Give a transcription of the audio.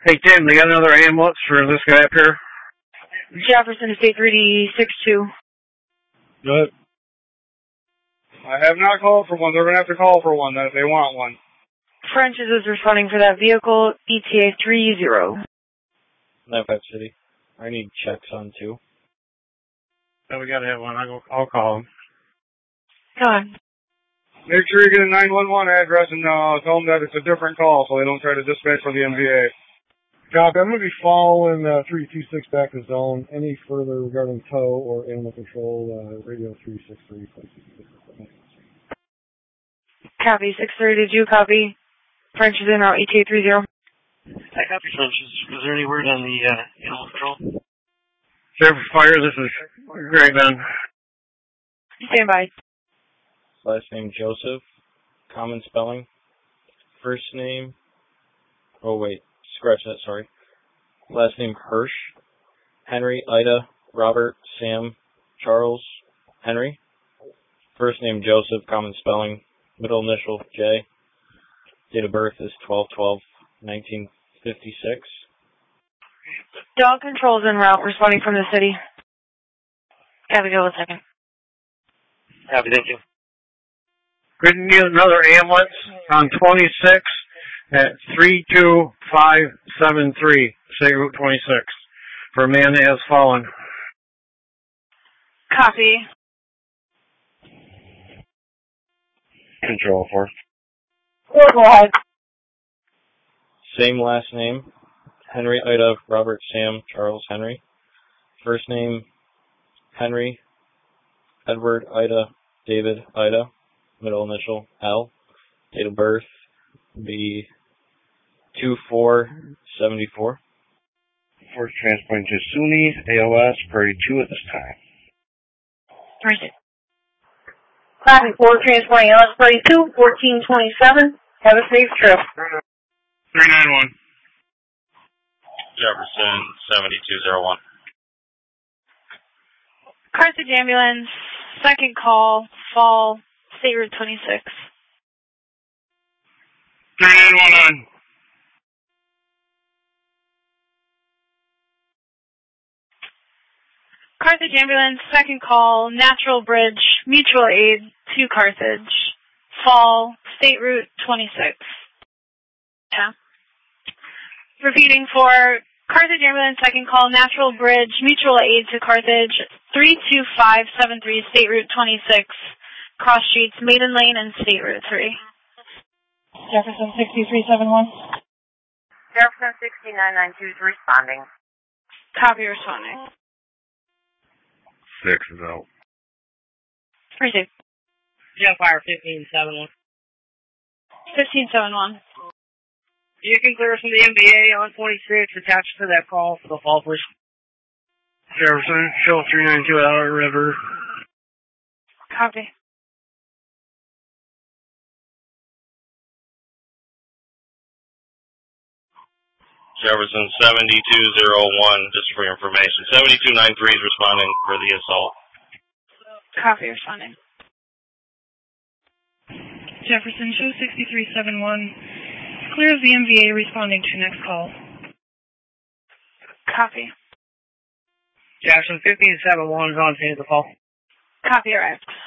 Hey, Tim, they got another ambulance for this guy up here? Jefferson State 362. Good. I have not called for one. They're going to have to call for one if they want one. French's is responding for that vehicle, ETA 30. Lafayette City. I need checks on 2. Yeah, we got to have one. I'll call them. Come on. Make sure you get a 911 address and tell them that it's a different call so they don't try to dispatch for the MVA. Copy. I'm going to be following 326 back to zone. Any further regarding tow or animal control, radio 363. Copy, 630, did you copy? French's in route ETA 30. I copy French's. Is there any word on the animal control? Sheriff Fire, this is Greg Ben. Stand by. Last name Joseph. Common spelling. First name. Oh wait, scratch that. Sorry. Last name Hirsch. Henry, Ida, Robert, Sam, Charles, Henry. First name Joseph. Common spelling. Middle initial J. Date of birth is 12/12/1956. Dog control's en route, responding from the city. Gotta go a second. Copy, thank you. Good news, another ambulance on 26 at 32573, State Route 26, for a man that has fallen. Copy. Control 4. Go ahead. Same last name. Henry, Ida, Robert, Sam, Charles, Henry. First name Henry, Edward, Ida, David, Ida. Middle initial L. Date of birth be 24/74. Force transporting to SUNY, ALS, Prairie 2 at this time. Right. Copy, 4 transporting ALS Prairie 2, 1427. Have a safe trip. 391. Jefferson 7201. Carthage ambulance, second call, fall, State Route 26. 391 on. Carthage ambulance, second call, Natural Bridge, mutual aid to Carthage. Fall, State Route 26. Yeah. Repeating for Carthage ambulance, second call, Natural Bridge, mutual aid to Carthage, 32573, State Route 26. Cross streets, Maiden Lane and State Route 3. Jefferson 6371. Jefferson 6992 is responding. Copy, responding. 6 is out. Receive. Jeff Fire 1571. 1571. You can clear us from the MBA on 26 attached to that call for the fall, please. Jefferson, show 392 at Outer River. Copy. Jefferson 7201, just for your information. 7293 is responding for the assault. Copy, responding. Jefferson, show 6371. Clears the MVA, responding to next call. Copy. Jefferson 1571 is on scene at the call. Copy, arrived.